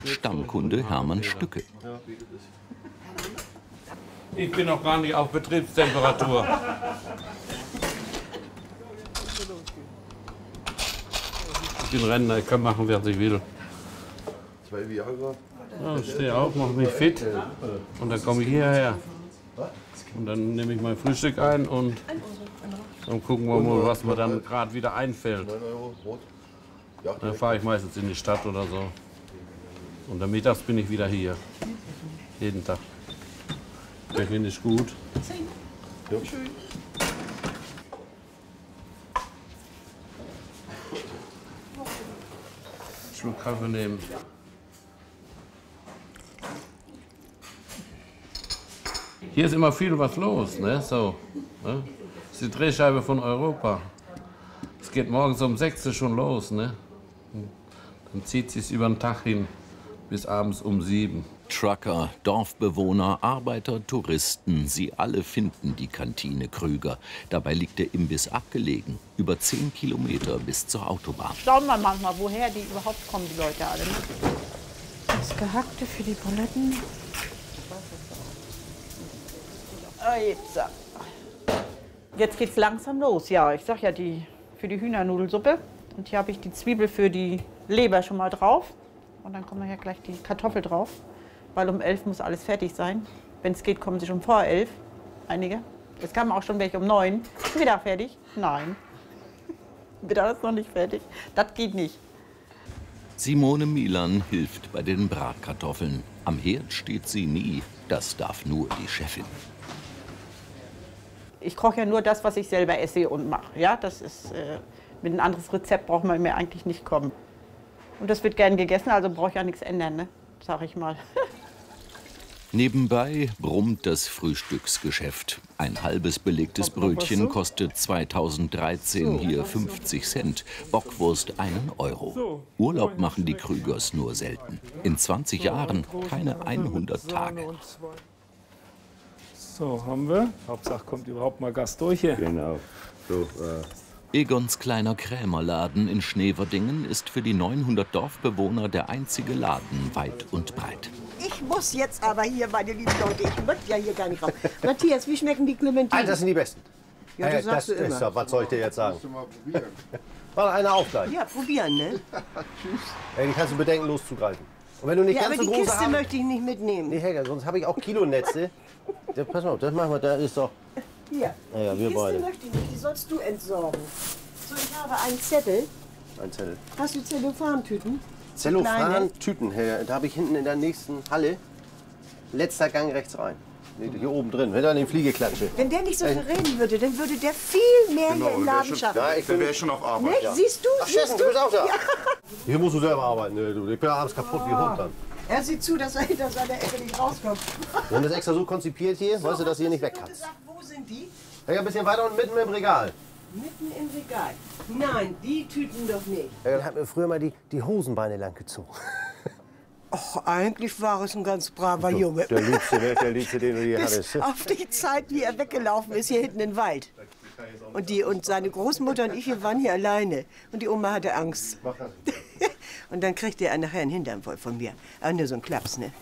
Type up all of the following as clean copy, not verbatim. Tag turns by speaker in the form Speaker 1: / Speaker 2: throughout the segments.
Speaker 1: Stammkunde Hermann Stücke.
Speaker 2: Ich bin noch gar nicht auf Betriebstemperatur. Ich bin Rentner, ich kann machen, was ich will.
Speaker 3: 2 Viagra.
Speaker 2: Ja, ich stehe auf, mache mich fit und dann komme ich hierher. Und dann nehme ich mein Frühstück ein und dann gucken wir mal, was mir dann gerade wieder einfällt.
Speaker 3: 9 Euro, rot. Ja,
Speaker 2: Dann fahre ich meistens in die Stadt oder so. Und dann mittags bin ich wieder hier. Jeden Tag. Der finde ich gut.
Speaker 3: Ja.
Speaker 2: Schluck Kaffee nehmen. Hier ist immer viel was los, ne? So, ne? Das ist die Drehscheibe von Europa. Es geht morgens um 6 Uhr schon los, ne? Dann zieht es über den Tag hin bis abends um 7.
Speaker 1: Trucker, Dorfbewohner, Arbeiter, Touristen, sie alle finden die Kantine Krüger. Dabei liegt der Imbiss abgelegen, über 10 Kilometer bis zur Autobahn.
Speaker 4: Schauen wir manchmal, woher die überhaupt kommen, die Leute alle. Ne?
Speaker 5: Das Gehackte für die Buletten.
Speaker 4: Jetzt geht's langsam los, ja. Ich sag ja, für die Hühnernudelsuppe. Und hier habe ich die Zwiebel für die Leber schon mal drauf. Und dann kommt nachher gleich die Kartoffel drauf. Weil um 11 muss alles fertig sein. Wenn es geht, kommen sie schon vor 11. Einige. Es kamen auch schon welche um 9. Mittag fertig? Nein. Mittag ist noch nicht fertig. Das geht nicht.
Speaker 1: Simone Milan hilft bei den Bratkartoffeln. Am Herd steht sie nie. Das darf nur die Chefin.
Speaker 4: Ich koche ja nur das, was ich selber esse und mache. Ja, das ist, mit einem anderes Rezept braucht man mir eigentlich nicht kommen. Und das wird gern gegessen, also brauche ich ja nichts ändern, ne? Sag ich mal.
Speaker 1: Nebenbei brummt das Frühstücksgeschäft. Ein halbes belegtes Brötchen kostet 2013 hier 50 Cent, Bockwurst 1 Euro. Urlaub machen die Krügers nur selten. In 20 Jahren keine 100 Tage.
Speaker 6: So, haben wir. Hauptsache kommt überhaupt mal Gast durch hier.
Speaker 3: Genau. So,
Speaker 1: Egons kleiner Krämerladen in Schneverdingen ist für die 900 Dorfbewohner der einzige Laden weit und breit.
Speaker 5: Ich muss jetzt aber hier, meine lieben Leute, ich möchte ja hier gar nicht raus. Matthias, wie schmecken die Clementinen?
Speaker 7: Das sind die besten.
Speaker 5: Ja, das sagst du immer.
Speaker 7: Ist doch, was soll ich dir jetzt sagen?
Speaker 3: musst du mal probieren.
Speaker 7: Mal einer auf gleich.
Speaker 5: Ja, probieren, ne?
Speaker 7: Ey, die kannst du bedenkenlos zugreifen. Und wenn du nicht
Speaker 5: Ja,
Speaker 7: ganz
Speaker 5: aber
Speaker 7: so
Speaker 5: die
Speaker 7: große
Speaker 5: Kiste
Speaker 7: haben...
Speaker 5: möchte ich nicht mitnehmen.
Speaker 7: Nee, Helga, sonst habe ich auch Kilonetze. Ja, pass mal auf, das machen wir, da ist doch...
Speaker 5: Hier,
Speaker 7: Ja,
Speaker 5: die
Speaker 7: wir
Speaker 5: Kiste
Speaker 7: beide.
Speaker 5: möchte ich nicht, die sollst du entsorgen. So, ich habe einen Zettel.
Speaker 7: Ein Zettel.
Speaker 5: Hast du Zellophantüten?
Speaker 7: Zellophan-Tüten, Helga. Da habe ich hinten in der nächsten Halle. Letzter Gang rechts rein. Nee, hier oben drin, hinter den Fliegeklatsche.
Speaker 5: Wenn der nicht so viel reden würde, dann würde der viel mehr hier im Laden schaffen.
Speaker 7: Ja, ich bin...
Speaker 3: Wäre schon auf Arbeit.
Speaker 5: Nicht? Siehst du?
Speaker 7: Ach, Steffen,
Speaker 5: Siehst
Speaker 7: du
Speaker 5: du?
Speaker 7: bist auch da. Hier musst du selber arbeiten. Ne? Ich bin ja abends kaputt wie Hund dann.
Speaker 5: Er sieht zu, dass er hinter seiner Ecke nicht rauskommt.
Speaker 7: Wir haben das extra so konzipiert hier, weißt du, dass hier nicht wegkratzt.
Speaker 5: Gesagt, wo sind die?
Speaker 7: Ja, ein bisschen weiter unten mitten im Regal.
Speaker 5: Mitten im Regal. Nein, die Tüten doch nicht.
Speaker 7: Ja, dann hat mir früher mal die Hosenbeine lang gezogen.
Speaker 5: Och, eigentlich war es ein ganz braver Junge.
Speaker 7: Der Liebste, ne? Der Liebste, den du hier
Speaker 5: Bis
Speaker 7: hattest.
Speaker 5: auf die Zeit, wie er weggelaufen ist, hier hinten im Wald. Und seine Großmutter und ich, wir waren hier alleine. Und die Oma hatte Angst. Und dann kriegte er nachher einen Hintern voll von mir. Aber nur so ein Klaps, ne?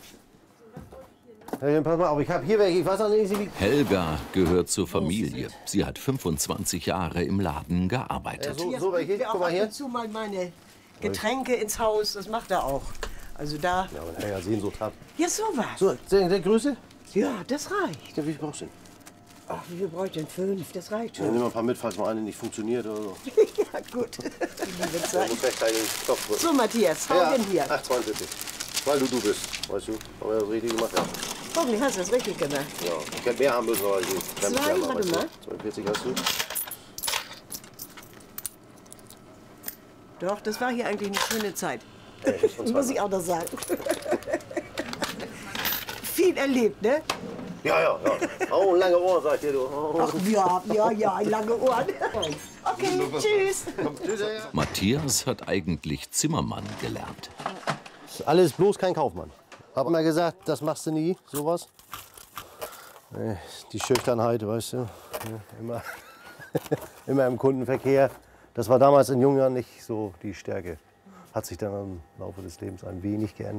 Speaker 7: Ja, pass mal auf, ich habe hier welche, ich weiß auch nicht, wie...
Speaker 1: Helga gehört zur Familie. Sie hat 25 Jahre im Laden gearbeitet.
Speaker 7: So welche,
Speaker 5: Hier
Speaker 7: guck
Speaker 5: auch
Speaker 7: mal
Speaker 5: ab
Speaker 7: hier.
Speaker 5: und zu mal meine Getränke ins Haus, das macht er auch. Also da...
Speaker 7: Ja, wenn er ja Sehnsucht hat.
Speaker 5: Ja, sowas.
Speaker 7: So, der Größe?
Speaker 5: Ja, das reicht.
Speaker 7: Ja, wie viel brauchst du denn?
Speaker 5: Ach, wie viel brauche ich denn? 5, das reicht
Speaker 7: Ja,
Speaker 5: schon.
Speaker 7: nimm mal ein paar mit, falls mal eine nicht funktioniert oder so.
Speaker 5: Ja, gut. Liebe
Speaker 7: Da
Speaker 5: Zeit.
Speaker 7: muss gleich deinen Knopf drücken.
Speaker 5: So, Matthias, hau
Speaker 7: Ja,
Speaker 5: denn hier.
Speaker 7: 8,42. Weil du bist, weißt du. Haben wir das richtig gemacht? Ja.
Speaker 5: Hoffentlich hast du das richtig gemacht.
Speaker 7: Ja, ich hätte mehr haben müssen, aber ich...
Speaker 5: Warte mal.
Speaker 7: 42 hast du.
Speaker 5: Doch, das war hier eigentlich eine schöne Zeit.
Speaker 7: Ja, das von
Speaker 5: Muss ich auch noch sagen. Viel erlebt, ne?
Speaker 7: Ja. Oh, lange Ohren, sag ich dir, du. Oh.
Speaker 5: Ach ja, lange Ohren. Okay, tschüss.
Speaker 7: Tschüss, ja.
Speaker 1: Matthias hat eigentlich Zimmermann gelernt.
Speaker 7: Alles bloß kein Kaufmann. Hab immer gesagt, das machst du nie, sowas. Die Schüchternheit, weißt du, ja, immer, immer im Kundenverkehr. Das war damals in jungen Jahren nicht so die Stärke. Hat sich dann im Laufe des Lebens ein wenig geändert.